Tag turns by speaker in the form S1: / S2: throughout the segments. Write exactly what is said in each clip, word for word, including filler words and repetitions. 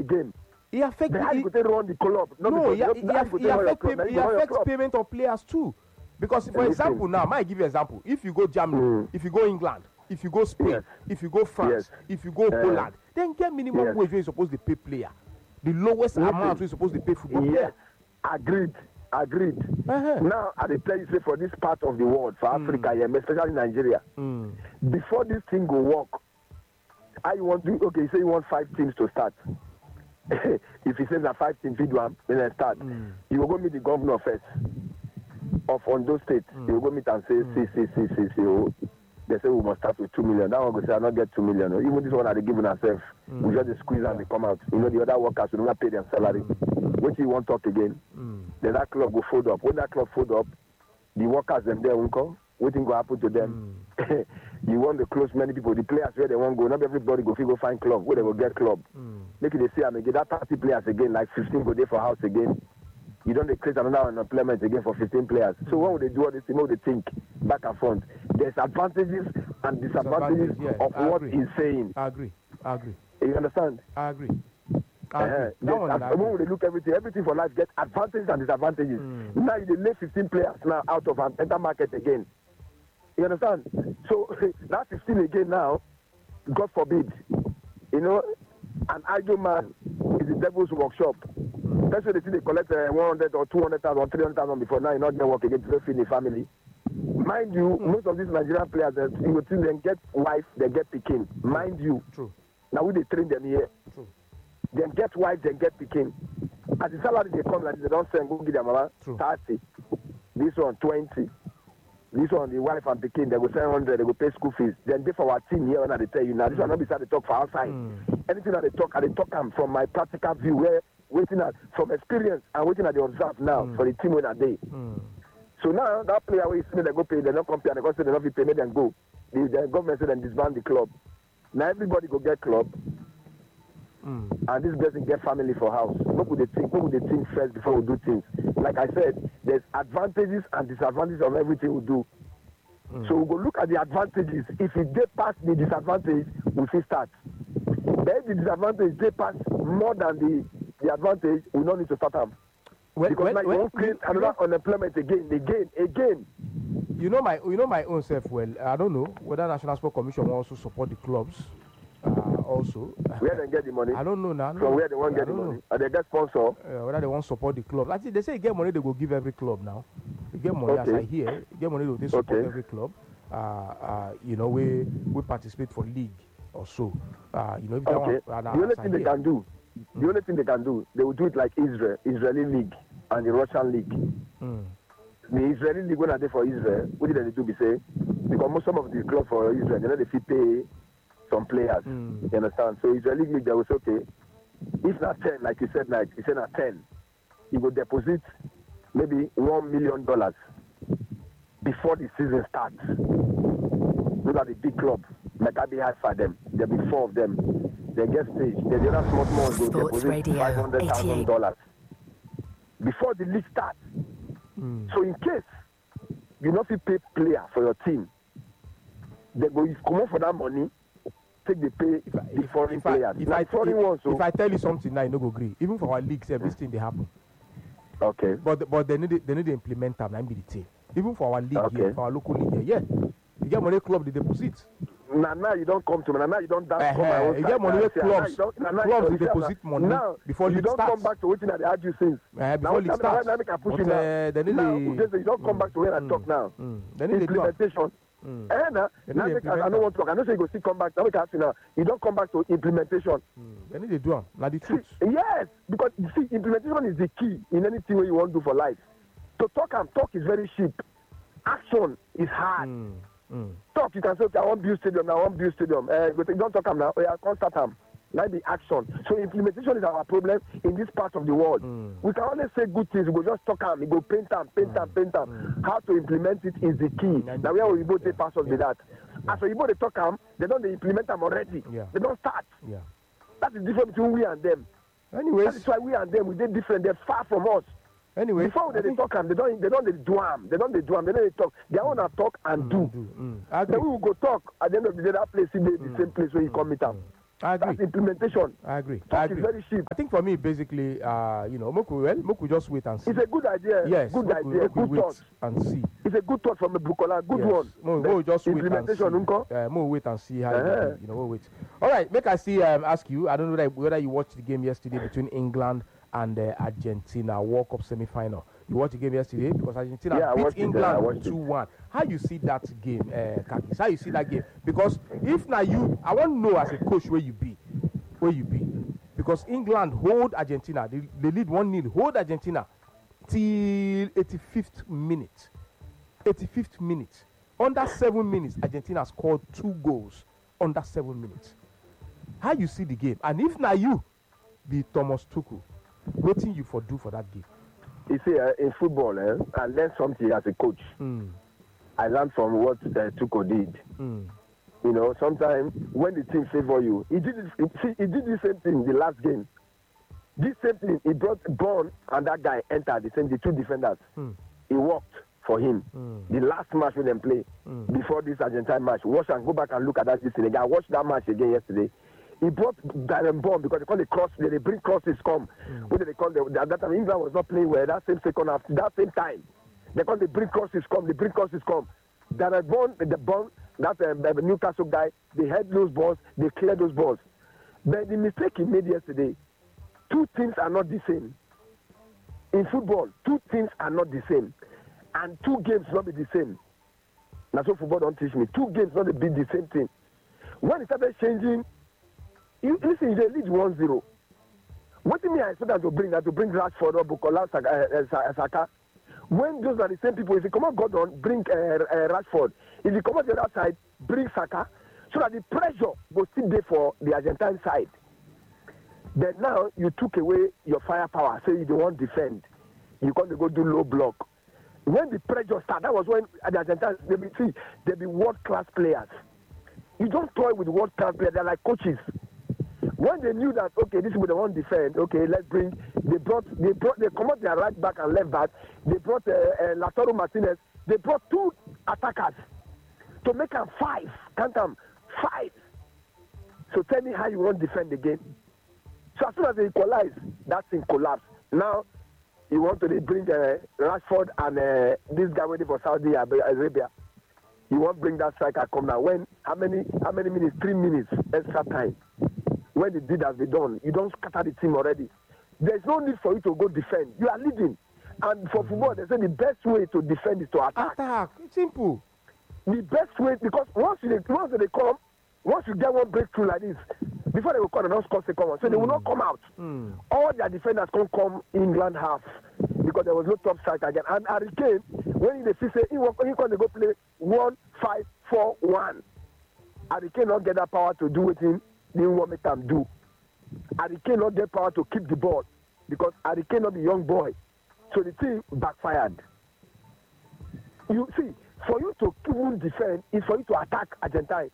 S1: game.
S2: He affects
S1: how you could run the club.
S2: No, he, he, he, he affects pay, affect payment of players too. Because, for Listen. example, now, might give you an example. If you go Germany, mm. if you go England, if you go Spain, yes. if you go France, yes. if you go uh, Poland, then get minimum yes. wage you're supposed to pay player. The lowest Listen. amount you're supposed to pay football
S1: yes.
S2: player.
S1: Agreed. Agreed.
S2: Uh-huh.
S1: Now, I tell you, say for this part of the world, for mm. Africa, yeah, especially Nigeria,
S2: mm.
S1: before this thing go work, how you want to? Okay, you say you want five teams to start. If he says that five teams feed one, then I start.
S2: Mm.
S1: You will go meet the governor first of Ondo State.
S2: Mm.
S1: You will go meet and say, mm. see, see, see, see, see. Oh, they say we must start with two million. That one will say, I'll not get two million. Even this one that they given ourselves, mm. we just squeeze and they come out. You know, the other workers will not pay their salary. Mm. What you want to talk again?
S2: Mm.
S1: Then that club will fold up. When that club fold up, the workers them there won't come. What thing will happen to them? Mm. You want to close many people. The players where they won't go. Not everybody go go find club. Where they will get club.
S2: Mm.
S1: Make it they see them again. That thirty players again, like fifteen go there for house again. You don't create another unemployment again for fifteen players. So when would they do all this? You know, they think back and front. There's advantages and disadvantages
S2: yeah,
S1: of
S2: I
S1: what
S2: agree.
S1: he's saying.
S2: I agree. I agree.
S1: You understand?
S2: I agree. I agree.
S1: Uh-huh. That one, I when would they look everything? Everything for life gets advantages and disadvantages.
S2: Mm.
S1: Now you lay fifteen players now out of an enter market again. You understand? So that fifteen again now, God forbid, you know, an idle man is the devil's workshop. That's why they see they collect uh, one hundred or two hundred thousand or three hundred thousand before now you not get work again to feed the family. Mind you, mm. most of these Nigerian players, uh, you will see them get wife, they get picking. Mind you.
S2: True.
S1: Now we they train them here.
S2: True.
S1: Then get wife, then get picking. As the salary they come like this, they don't send go give them mama thirty. This one twenty. This one, the wife and the king, they go seven hundred, they go pay school fees. Then they for our team here, and they tell you now, this mm. one not beside the talk for outside.
S2: Mm.
S1: Anything that they talk, and they talk them from my practical view, where waiting at from experience and waiting at the observe now mm. for the team when a day.
S2: Mm.
S1: So now that player where you see they go pay, they don't compare, they go say they don't pay, make them go. The, the government say they disband the club. Now everybody go get club.
S2: Mm.
S1: And this person get family for house. What would they think? What would they think first before we do things? Like I said, there's advantages and disadvantages of everything we do. Mm. So we go look at the advantages. If it get past the disadvantage, we will start. But if the disadvantage they pass more than the, the advantage, we don't need to start them.
S2: When,
S1: because
S2: when,
S1: now you
S2: when,
S1: won't create
S2: when,
S1: another when, unemployment again, again, again.
S2: You know my, you know my own self well. I don't know whether National Sport Commission will also support the clubs. Uh, also,
S1: where they get the money?
S2: I don't know now.
S1: From where they want to get the money? Know. Are they get sponsor?
S2: Uh, whether they want to support the club. Actually, they say you get money, they go give every club now. You get money,
S1: okay.
S2: as I hear, you get money, they support
S1: okay.
S2: every club. Uh, uh, you know, we we participate for league or so. Uh, you know, if
S1: okay.
S2: One, uh,
S1: the only thing they can do, the mm. only thing they can do, they will do it like Israel, Israeli league and the Russian league.
S2: Mm.
S1: The Israeli league when are there for Israel, what did they do? Be say because most some of the clubs for Israel, they know they fit pay some players.
S2: Mm.
S1: You understand? So Israeli league, they will say, okay, if not ten, like you said, like you said, not ten, you will deposit maybe one million dollars before the season starts. Look at the big club, Maccabi Haifa them. There'll be four of them. They get stage. There's the other small small will deposit five hundred thousand dollars before the league starts.
S2: Mm.
S1: So in case you not pay player for your team, they go come on for that money. Take the pay if I, the if, foreign
S2: if
S1: players.
S2: I, if,
S1: like
S2: I,
S1: foreign
S2: if,
S1: ones, so.
S2: if I tell you something now, you no go agree. Even for our leagues, everything they happen.
S1: Okay.
S2: But but they need to, they need to implement them. That be the thing. Even for our league
S1: okay.
S2: here, for our local league here, yeah. You get money club the deposit.
S1: Now, now you don't come to me. Now you don't dance.
S2: Uh, uh, you get money clubs. Now, now, now, clubs they deposit money
S1: now,
S2: before
S1: you don't
S2: starts.
S1: come back to waiting at the argue since.
S2: Uh, before
S1: now,
S2: it starts.
S1: Now, now, now, push
S2: but,
S1: you
S2: uh,
S1: now.
S2: They
S1: now
S2: the,
S1: you don't come mm, back to where I talk now.
S2: Mm, they need
S1: implementation.
S2: Mm.
S1: Eh, now, now make, I, I don't want to talk. I don't say you go still come back. Now we can ask you now. You don't come back to implementation.
S2: Mm. They need to do them. Now the truth.
S1: See, yes, because you see, implementation is the key in anything you want to do for life. To talk and talk is very cheap. Action is hard.
S2: Mm. Mm.
S1: Talk, you can say, okay, I want to build stadium now, I want to build stadium. Uh, you don't talk them now, oh, yeah, can't start them. Now the action. So implementation is our problem in this part of the world.
S2: Mm.
S1: We can only say good things, we go just talk them, we go paint them, paint them, mm. paint them. Mm. How to implement it is the key. Mm. Now where we both take pass us with that. Yeah. As we both they talk them, they don't they implement them already.
S2: Yeah.
S1: They don't start.
S2: Yeah.
S1: That is different between we and them.
S2: Anyways.
S1: That is why we and them, we did different, they're far from us.
S2: Anyway,
S1: before they, they talk them, they don't they don't they do them. They don't they do them. They don't they talk. They want to talk and
S2: mm,
S1: do.
S2: do. Mm.
S1: Then we will go talk at the end of the day. That place is the, the
S2: mm.
S1: same place where you
S2: mm.
S1: come meet them.
S2: Mm. I agree.
S1: That's implementation.
S2: I agree.
S1: Talk
S2: I agree.
S1: is very cheap.
S2: I think for me, basically, uh, you know, Moku, well, Moku just wait and see.
S1: It's a good idea.
S2: Yes.
S1: Good
S2: Moku,
S1: idea.
S2: Moku
S1: Good
S2: wait
S1: thought.
S2: and see.
S1: It's a good thought from the Bukola. Good
S2: yes.
S1: one.
S2: Mo, Mo just wait and see.
S1: Implementation,
S2: Uh, Mo wait and see how
S1: Uh-huh.
S2: it be, you know. We'll wait. All right. Make I see. Um, ask you. I don't know whether, whether you watched the game yesterday between England and uh, Argentina World Cup semi-final. You watched the game yesterday because Argentina
S1: Yeah, I
S2: beat
S1: watched it,
S2: England
S1: yeah, I watched
S2: two one. How you see that game, uh, Kakis? How you see that game? Because if now you, I want to know as a coach where you be, where you be, because England hold Argentina. They, they lead one nil. Hold Argentina till eighty-fifth minute. eighty-fifth minute. Under seven minutes, Argentina scored two goals. Under seven minutes. How you see the game? And if now you be Thomas Tuchel, waiting you for do for that game?
S1: You see, uh, in football, eh, I learned something as a coach.
S2: Mm.
S1: I learned from what uh, Tuchel did.
S2: Mm.
S1: You know, sometimes when the team favor you, he did it, he, see, he did the same thing the last game. This same thing, he brought Bond and that guy entered the same, the two defenders.
S2: Mm.
S1: He worked for him.
S2: Mm.
S1: The last match we them play
S2: Mm.
S1: before this Argentine match. Watch and go back and look at that this Senegal. I watched that match again yesterday. He brought Darren Bond because they call it cross. They, they bring crosses come. Mm. What they call the, at that time England was not playing well. That same second half, that same time, they call they bring crosses come. They bring crosses come. Darren Bond, the Bond, that uh, the Newcastle guy, they had those balls. They cleared those balls. But the mistake he made yesterday, two teams are not the same. In football, two teams are not the same, and two games not be the same. That's what football don't teach me. Two games not be the same thing. When it started changing. You, listen, they lead one zero. What do you mean I expect them to bring that, to bring Rashford or Bukola Saka, uh, Saka? When those are the same people, if you come out Gordon, bring uh, uh, Rashford. If you come out the other side, bring Saka. So that the pressure was still there for the Argentine side. But now you took away your firepower, say you don't want to defend. You can't go do low block. When the pressure started, that was when the Argentines, they be, see, they be world-class players. You don't toy with world-class players, they're like coaches. When they knew that, okay, this is what they want to defend, okay, let's bring, they brought, they brought, they come out their right back and left back, they brought uh, uh, Lautaro Martinez, they brought two attackers to make them five, count them, five. So tell me how you want to defend the game. So as soon as they equalize, that thing collapse. Now, you want to bring uh, Rashford and uh, this guy waiting for Saudi Arabia. You want to bring that striker come now. When, how many, how many minutes? Three minutes extra time. When the deed has been done, you don't scatter the team already. There's no need for you to go defend. You are leading. And for mm-hmm. football, they say the best way to defend is to attack.
S2: Attack. It's simple.
S1: The best way, because once, you, once they come, once you get one breakthrough like this, before they will come, they don't score second one. So mm. they will not come out. Mm. All their defenders can't come England half because there was no top strike again. And Harry Kane, when they say he will he can go play one, five, four, one. Harry Kane not get that power to do with him. They want make them do. Harry Kane not get power to keep the ball because Harry Kane not be young boy. So the team backfired. You see, for you to even defend is for you to attack Argentina.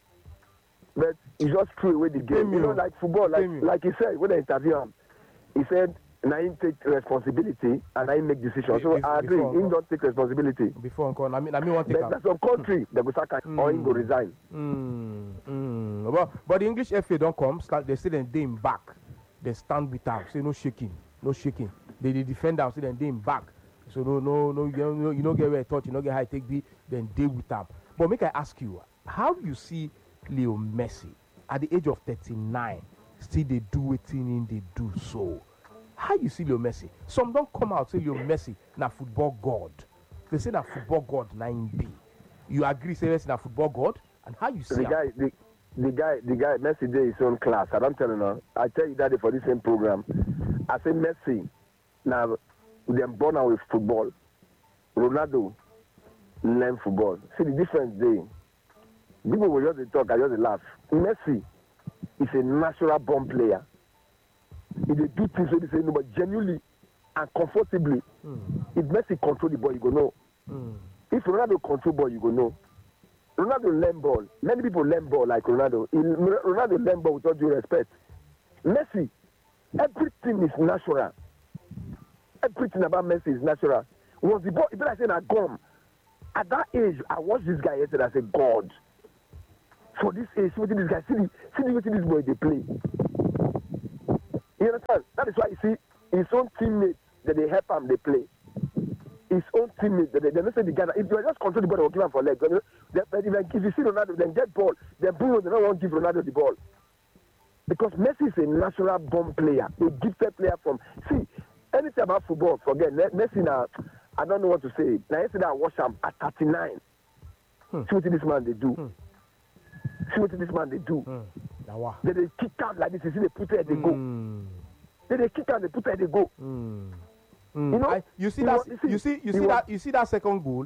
S1: But he just threw away the game. You know, like football, like like he said when I interviewed him, he said, "Now he take responsibility and I make decisions." So I agree, he don't take responsibility.
S2: Before Uncle, I mean, I mean, one thing.
S1: There's some country that go sack him or he go resign.
S2: Mm, mm. But, but the English F A don't come. Start, they say then they him back. They stand with him. Say no shaking, no shaking. They, they defend him. Say then they him back. So no, no, no, you know, you don't get where I touch. You don't get high take B. Then they with him. But make I ask you, how do you see Leo Messi at the age of thirty-nine? Still they do it in they do so. How you see Leo Messi? Some don't come out say Leo Messi na football god. They say na football god na him be. You agree say Messi na football god? And how you see
S1: the guy, the, the guy, the guy Messi dey his own class. I don't tell you now. I tell you that for this same program. I say Messi now them born out with football. Ronaldo learn football. See the difference there. People will just talk, I just laugh. Messi is a natural born player. If they do things where they say no, but genuinely and comfortably, mm. if Messi control the ball, you go know. Mm. If Ronaldo control ball, you go know. Ronaldo learn ball. Many people learn ball like Ronaldo. Ronaldo learn ball with all due respect. Messi, everything is natural. Everything about Messi is natural. Was the ball, if I say a gum, at that age, I watched this guy yesterday, I said, God. for this age, see what this guy, see, the, see what this boy they play. You understand? That is why you see his own teammates that they help him, they play. His own teammates, they, they don't say the guy. If you just control the ball, they will give him for legs. They, they, if you see Ronaldo, then get ball. Then Bruno, they don't want to give Ronaldo the ball. Because Messi is a natural born player, a gifted player from. See, anything about football, forget. Messi now, I don't know what to say. Now, yesterday I watched him at thirty-nine. Hmm. See what this man they do. Hmm. See what this man they do. Hmm. They, they kick out like this. You see, they put it, they go. Hmm. They, they kick out, they put it, they go.
S2: Hmm. Mm. You know, I, you see that. You see, you see that. You see that second goal.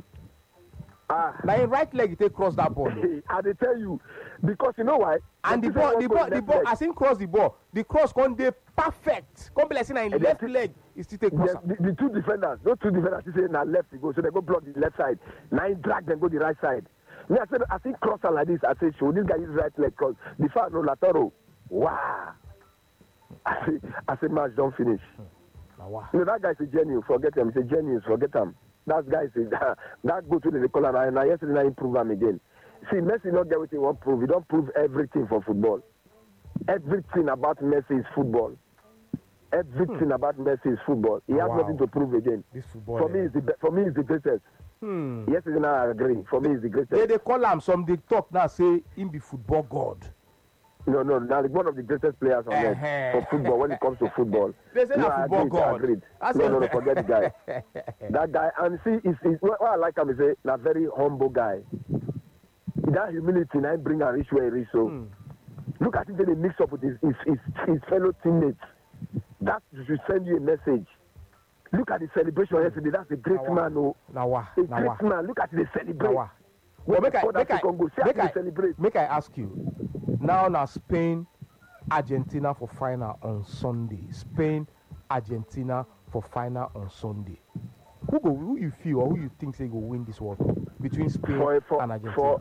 S2: Ah, now in right leg, he take cross that ball.
S1: I they tell you, because you know why.
S2: And the ball, the ball, the ball. As in cross the ball, the cross can be perfect. Come be like in left the, leg, is still take cross.
S1: The, the, the two defenders, those two defenders, they say now left he go, so they go block the left side. Now he drag them go the right side. Me I said, I think crosser like this. I say, show this guy use right leg because the far no Latoro. Wow. I say, I say, match don't finish. Hmm. Wow. You know, that guy's a genius, forget him. He's a genius, forget him. That guy is that, that go to the color and I yesterday I improve him again. See, Messi not get what he want to prove. He don't prove everything for football. Everything about Messi is football. Everything hmm. about Messi is football. He has wow. nothing to prove again.
S2: This football,
S1: for me, is the for me is the greatest. Hmm. Yesterday I agree. For me, is the greatest.
S2: They, they call him some they talk now say him be football god.
S1: No, no, now one of the greatest players on earth uh-huh. for football when it comes to football.
S2: They say
S1: no,
S2: that football
S1: agreed,
S2: god.
S1: Agreed. No, no, no, forget the guy. That guy, and see, he's, he's, what I like him is a, a very humble guy. That humility, I bring a rich way, rich. So hmm. look at it, they mix up with his, his, his, his fellow teammates. That should send you a message. Look at the celebration hmm. yesterday. That's a great Nawa. man, oh.
S2: Nawa.
S1: A
S2: Nawa.
S1: great man. Look at it, they celebrate.
S2: Nawa. Well, make, I, make, I,
S1: Congo,
S2: make, I,
S1: celebrate.
S2: make I ask you. Now, now Spain, Argentina for final on Sunday. Spain, Argentina for final on Sunday. Who go? Who you feel or who you think they go win this World Cup between Spain
S1: for, for,
S2: and Argentina?
S1: For,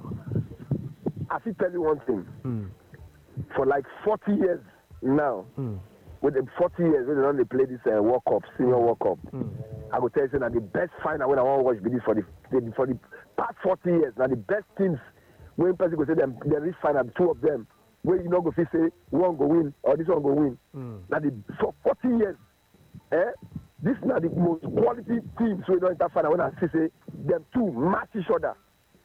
S1: I should tell you one thing. Mm. For like forty years now, mm. with the forty years when they don't they play this uh, World Cup, Senior World Cup, mm. I will tell you that the best final when I want to watch be this for the, the for the past forty years. Now the best teams when person go say them they reach final, two of them. Where you know go say one go win or this one go win. Mm. Now the for forty years, eh? This is not the most quality teams so we don't enter final when I see say them two match each other.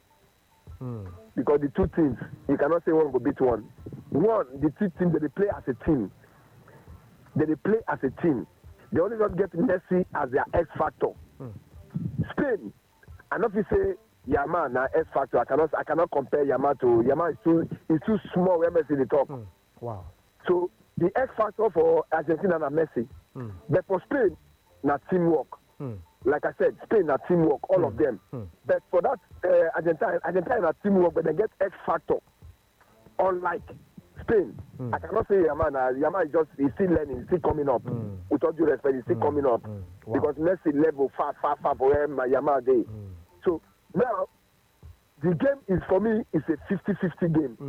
S1: Mm. Because the two teams, you cannot say one go beat one. One, the two teams that they play as a team. They, they play as a team. They only don't get Messi as their X factor. Mm. Spain, I know if you say Yamal now X factor. I cannot I cannot compare Yamal to Yamal is too is too small where Messi they talk. Mm.
S2: Wow.
S1: So the X factor for Argentina and Messi. Mm. But for Spain, na teamwork. Mm. Like I said, Spain na teamwork, all mm. of them. Mm. But for that uh, Argentina, Argentina na teamwork, but they get X factor. Unlike Spain, mm. I cannot say Yamal. Uh, Yamal is just he's still learning, he's still coming up. Mm. With all due respect, he's still mm. coming up mm. wow. because Messi level far, far, far for where Yamal day. Mm. So now, the game is for me is a fifty-fifty game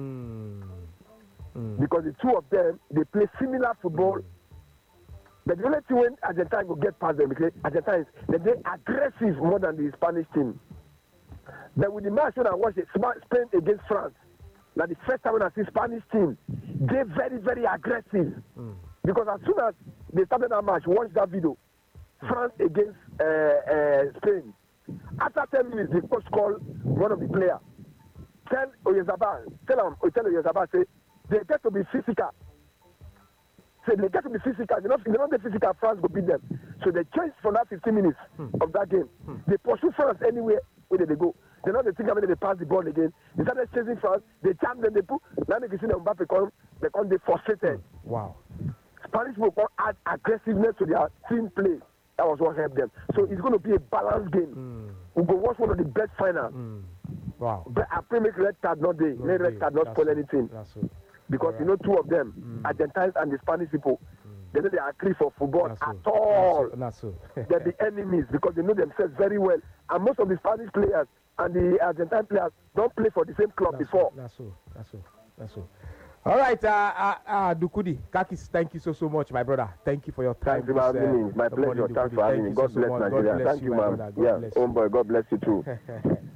S1: mm. Mm. because the two of them they play similar football. Mm. But the only thing when Argentina will get past them because Argentina is they're aggressive more than the Spanish team. But with the match when I watch it, Spain against France, now the first time when I see Spanish team, they're very very aggressive mm. because as soon as they started that match, watch that video, mm. France against uh, uh, Spain. After ten minutes, the coach called one of the players. Tell Oyarzabal, tell him, tell Oyarzabal, say, they get to be physical. Say, they get to be physical. They don't, they don't get physical, France will beat them. So they changed from that fifteen minutes hmm. of that game. Hmm. They pursue France anywhere where they go. They know they think about it, they pass the ball again. They started chasing France, they jam them, they put, now they can see them Mbappe come, they come, they frustrated.
S2: Wow.
S1: Spanish will add aggressiveness to their team play. That was what helped them. So it's going to be a balanced game. Mm. We'll go watch one of the best finals. Mm.
S2: Wow.
S1: But I pray make red card not there. Let red card not
S2: That's
S1: spoil
S2: it.
S1: anything.
S2: That's it.
S1: Because
S2: right.
S1: you know two of them, mm. Argentines and the Spanish people, mm. they know they agree for football That's at it. all.
S2: That's it.
S1: They're the enemies because they know themselves very well. And most of the Spanish players and the Argentine players don't play for the same club
S2: That's
S1: before.
S2: It. That's it. That's it. That's it. All right, uh, uh, uh, Dukudi, Kakis, thank you so, so much, my brother. Thank you for your time.
S1: Thank you for having me. My pleasure. Thanks for having me. God bless Nigeria. Thank you, man. Yeah, oh boy, God bless you too.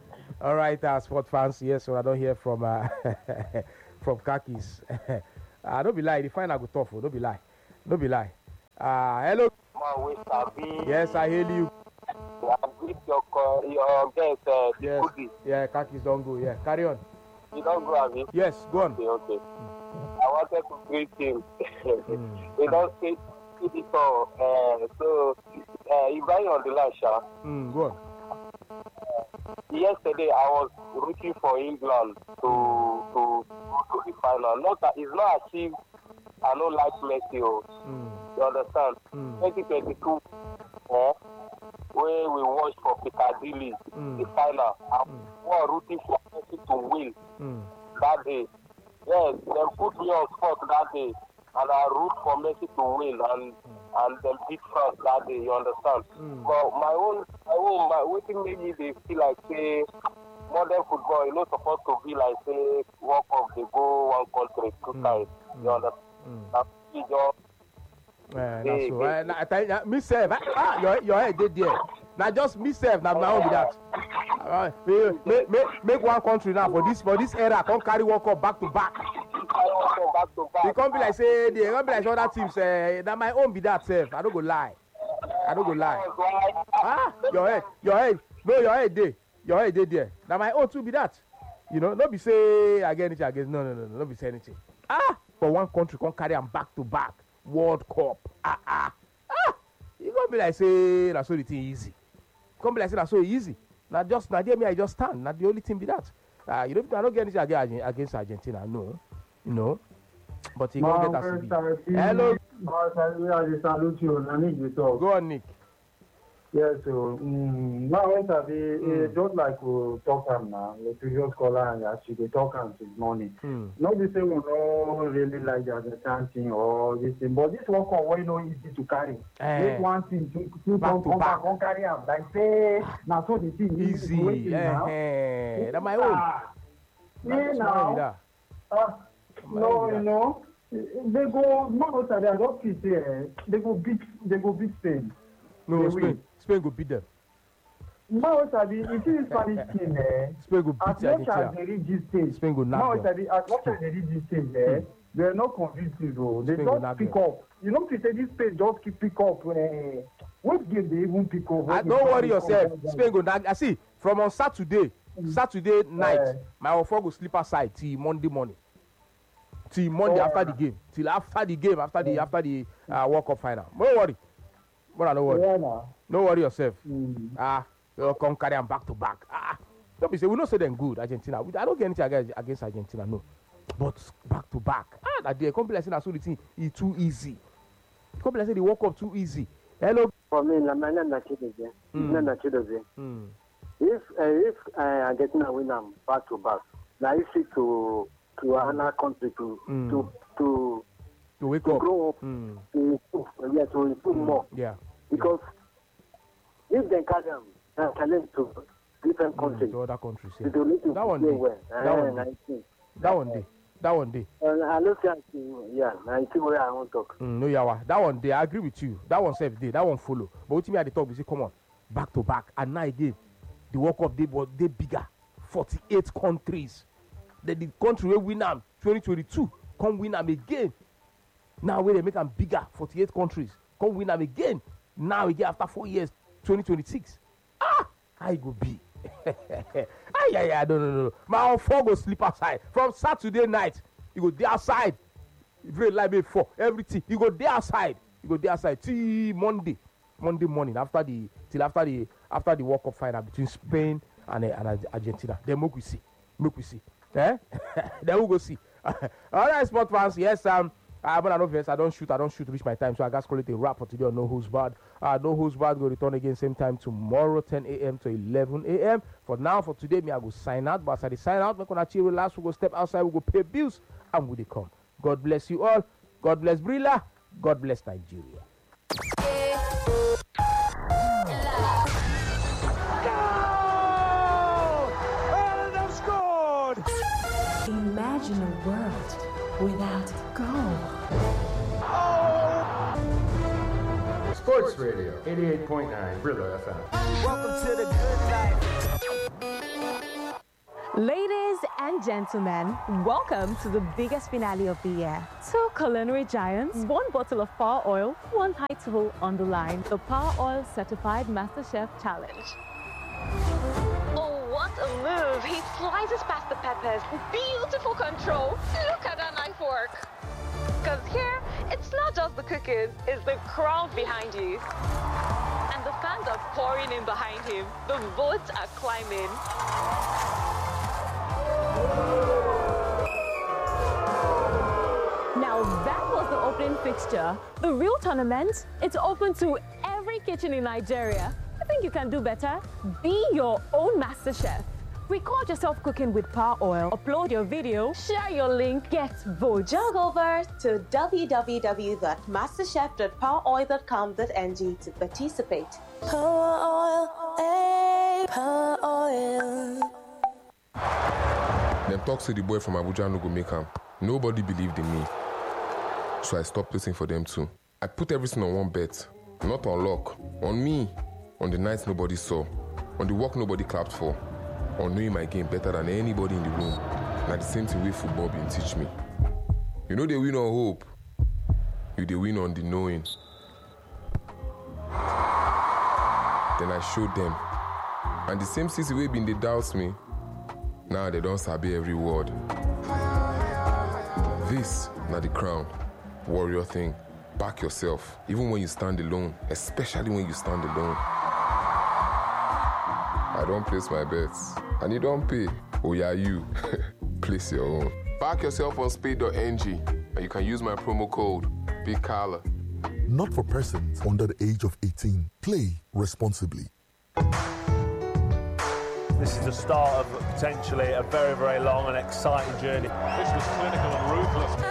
S2: All right, uh, sport fans. Yes, so I don't hear from uh, from Kakis. uh, don't be lie. The final go tough. Don't be lie. Don't be lie. Uh, hello. Yes, I hear you.
S3: With your your guest, uh,
S2: yes. Yeah, Kakis don't go. Yeah, carry on.
S3: You don't go, Abi?
S2: Yes, go on.
S3: Okay, okay. Mm. I wanted to greet him. mm. They don't say it all. Uh, so, uh, Ibrahim on the line, Sha.
S2: Mm, go on.
S3: Yesterday, I was rooting for England to to go to the final. Not that it's not achieved. I don't like Messi. Mm. You understand? Mm. twenty twenty-two, uh, where we watched for Piccadilly, mm. the final. I mm. was rooting for Messi to win mm. that day. Yes, they put me on spot that day, and I root for Messi to win, and mm. and then beat France that day. You understand? Mm. But my own, my own, my waiting maybe they feel like say modern football, you know, supposed to be like say World Cup, they go one country two mm. times. You understand? Mm. That's just.
S2: Uh, that's so. Uh, I tell you, me self, ah, your your head did there. Now just me self, now my own be that. Uh, make, make, make one country now for this for this era, come carry World Cup back to back.
S3: back to back.
S2: They can't be like say they can't be like other teams. Uh, that my own be that self. I don't go lie. I don't go lie. Ah, your head, your head, no, your head there, your head there there. Now my own too be that. You know, not be say again anything against. No, no, no, no, not be say anything. Ah, for one country come carry them back to back. World Cup. Ah ah ah. You gonna be like say that's so the thing easy. Come be like say that's so easy. Now just now there me I just stand. Now the only thing be that. Uh, you don't I don't get anything against, against Argentina, no. You know. But you gonna get us to be. Hello. Go on, Nick.
S4: Yes, so um, now when I be mm. uh, just like we talk am now, the previous caller and as you dey talk am this morning. Mm. Not the same we no really like the Argentine thing or this thing, but this work on wey no easy to carry.
S2: Eh.
S4: Make one thing to to come come back come carry am like say na so the thing
S2: easy. Easy. Eh, eh. That's my own.
S4: Yeah, now. Ah, no, you know, they go. Not only I don't feel say they go beat they go beat Spain.
S2: No, Spain. Win. Spain go beat them.
S4: No, Sabi, it is Spanish team, eh?
S2: Spain go beat
S4: Argentina. As much as they reach this stage,
S2: Spain go knock them.
S4: No, Sabi, as much as they reach this stage, eh? They are not convincing, though. They Spain just pick them. Up. You know, to say this Spain just keep pick up. Eh? What game they even pick up?
S2: I don't worry yourself. Spain go knock. I see from on Saturday, mm. Saturday night, uh, my offer go sleep aside till Monday morning. Till Monday oh, after the game. Till after the game, after the after the uh, World Cup final. Don't worry. But don't worry.
S4: Yeah, no.
S2: Don't worry yourself.
S4: Mm.
S2: Ah, they'll come carry them back to back. Ah, don't be say we don't say them good, Argentina. I don't get anything against, against Argentina, no. But back to back. Ah, that day, come be like saying that so the thing is too easy. Come be like saying the World Cup too easy. Hello.
S5: For me, la man na chideze. Na na chideze. If uh, if uh, Argentina win them back to back, now if it to to another country to mm. to to
S2: to wake
S5: to
S2: up,
S5: grow up,
S2: mm.
S5: to improve, yeah, to improve mm. more.
S2: Yeah.
S5: Because yeah. if they carry them uh, challenge to different countries,
S2: mm, to other countries, yeah.
S5: they need to
S2: that one
S5: play
S2: day.
S5: well.
S2: That uh, one day. That one day. That one day.
S5: Uh, I look at yeah, I see where I want to talk.
S2: Mm, no, yawa. That one day, I agree with you. That one safe day. That one follow. But what me at the talk, we say, come on, back to back, and now again, the World Cup day was they bigger, forty-eight countries. Then the country will win them twenty twenty-two, come win them again. Now when they make them bigger, forty-eight countries, come win them again. Now again after four years, twenty twenty-six. Ah, I go be. ah, yeah, yeah, no, no, no. My own four go sleep outside. From Saturday night, you go there outside. Very like before, everything. You go there outside. You go there outside till Monday. Monday morning after the till after the after the World Cup final between Spain and, uh, and Argentina. Then make we see. Make we see. Eh? Then we go see. All right, sport fans. Yes, um, uh, but I know I don't shoot. I don't shoot to reach my time. So I got call it a wrap for today on No Who's Bad. Uh, No Who's Bad will return again same time tomorrow, ten a.m. to eleven a.m. For now, for today, me I go sign out. But as I sign out, we're gonna chill, relax. We go step outside. We go pay bills, and we they come. God bless you all. God bless Brilla. God bless Nigeria.
S6: Imagine a world without goal.
S7: Oh! Sports Radio, eighty-eight point nine, Brilla F M.
S8: Welcome to the good life. Ladies and gentlemen, welcome to the biggest finale of the year. Two culinary giants, one bottle of Power Oil, one title on the line. The Power Oil Certified MasterChef Challenge.
S9: Oh, what a move. He slices past the peppers. Beautiful control. Look at that knife work. Because here, it's not just the cooking, it's the crowd behind you. And the fans are pouring in behind him. The votes are climbing.
S8: Now that was the opening fixture. The real tournament, it's open to every kitchen in Nigeria. I think you can do better. Be your own master chef. Record yourself cooking with Power Oil. Upload your video, share your link, get votes.
S10: Jog over to w w w dot masterchef dot power oil dot com dot n g to participate.
S11: Power Oil, hey, Power Oil.
S12: Them talk to the boy from Abuja no go make him. Nobody believed in me. So I stopped waiting for them too. I put everything on one bet. Not on luck. On me. On the nights nobody saw. On the work nobody clapped for. On knowing my game better than anybody in the room. Now the same thing way football been teach me. You know they win on hope. You they win on the knowing. Then I showed them. And the same city way been they doubt me. Now they don't sabi every word. This, not the crown. Warrior thing. Back yourself. Even when you stand alone. Especially when you stand alone. I don't place my bets. And you don't pay. Oh yeah, you. Place your own. Back yourself on spade dot n g. And you can use my promo code BIGCALLA.
S13: Not for persons under the age of eighteen. Play responsibly.
S14: This is the start of potentially a very, very long and exciting journey.
S15: This was clinical and ruthless.